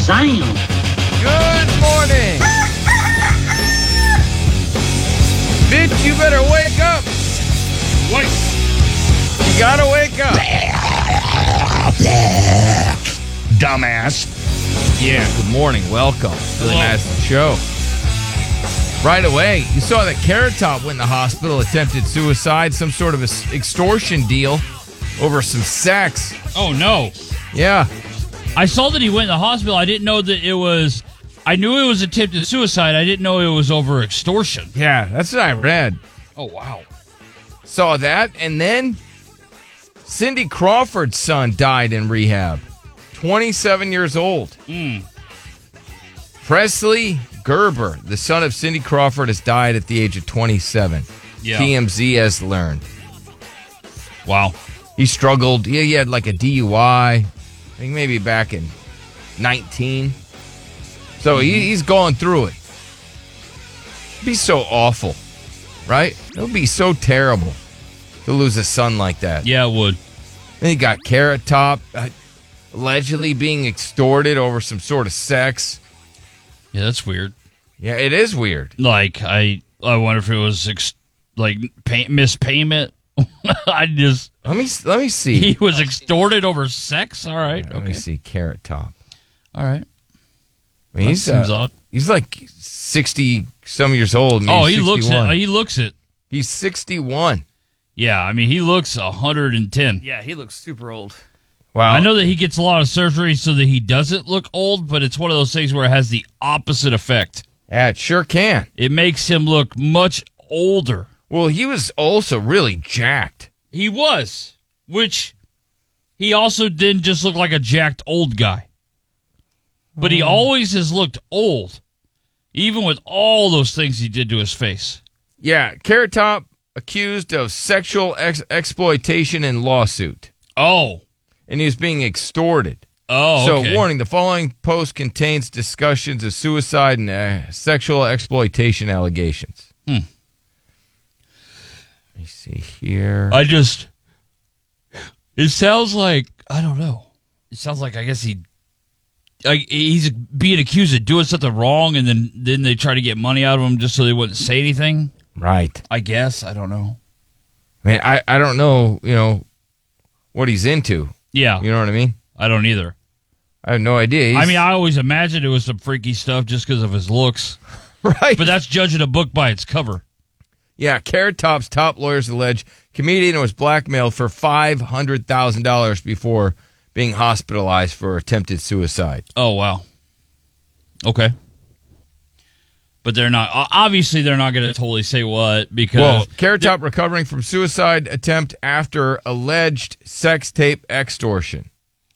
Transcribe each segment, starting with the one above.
Shazam! Good morning. Bitch, you better wake up. Wait. You gotta wake up. Dumbass. Yeah, good morning. Welcome to the Madison Show. Right away, you saw that Carrot Top went in the hospital, attempted suicide, some sort of extortion deal over some sex. Oh, no. Yeah. I saw that he went in the hospital. I didn't know that it was... I knew it was attempted suicide. I didn't know it was over extortion. Yeah, that's what I read. Oh, wow. Saw that, and then Cindy Crawford's son died in rehab. 27 years old. Presley Gerber, the son of Cindy Crawford, has died at the age of 27. Yeah. TMZ has learned. Wow. He struggled. He had like a DUI. I think maybe back in 19. So he's going through it. It'd be so awful, right? It would be so terrible to lose a son like that. Yeah, it would. Then you got Carrot Top allegedly being extorted over some sort of sex. Yeah, that's weird. Yeah, it is weird. Like, I wonder if it was, missed payment. Let me see. He was extorted over sex? All right. Let me see Carrot Top. All right. I mean, Seems odd. He's like 60 some years old. Maybe Oh, he 61. looks it. He's 61. Yeah, I mean, he looks 110. Yeah, he looks super old. Wow. I know that he gets a lot of surgery so that he doesn't look old, but it's one of those things where it has the opposite effect. Yeah, it sure can. It makes him look much older. Well, he was also really jacked. He was, which he also didn't just look like a jacked old guy. But he always has looked old, even with all those things he did to his face. Yeah, Carrot Top accused of sexual exploitation in lawsuit. Oh. And he was being extorted. Oh, So, okay. warning, the following post contains discussions of suicide and sexual exploitation allegations. Let me see here. It sounds like, I don't know. It sounds like, I guess he's being accused of doing something wrong, and then they try to get money out of him just so they wouldn't say anything. Right. I guess. I don't know. I mean, I don't know, what he's into. Yeah. You know what I mean? I don't either. I have no idea. I always imagined it was some freaky stuff just because of his looks. Right. But that's judging a book by its cover. Yeah, Carrot Top's top lawyers allege comedian was blackmailed for $500,000 before being hospitalized for attempted suicide. Oh, wow. Okay. But they're not, obviously they're not going to totally say what, because... Well, Carrot Top recovering from suicide attempt after alleged sex tape extortion.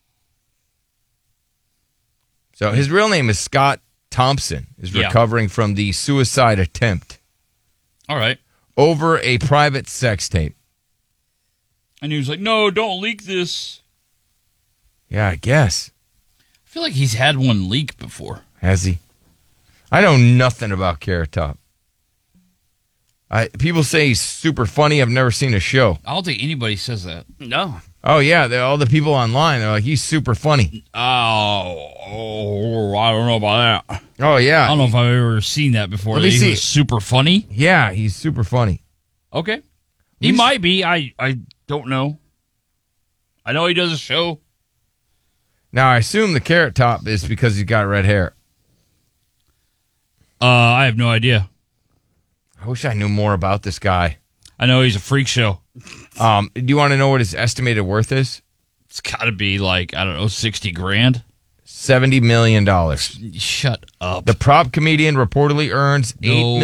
So his real name is Scott Thompson, is recovering from the suicide attempt. All right. Over a private sex tape. And he was like, no, don't leak this. Yeah, I guess. I feel like he's had one leak before. Has he? I know nothing about Carrot Top. People say he's super funny. I've never seen a show. I don't think anybody says that. No. Oh, yeah. All the people online, they're like, he's super funny. Oh, I don't know about that. Oh, yeah. I don't know if I've ever seen that before. Let me see. Was super funny. Yeah, he's super funny. Okay. He might be. I don't know. I know he does a show. Now, I assume the Carrot Top is because he's got red hair. I have no idea. I wish I knew more about this guy. I know he's a freak show. Do you want to know what his estimated worth is? It's got to be like, I don't know, 60 grand. $70 million. Shut up. The prop comedian reportedly earns $8 million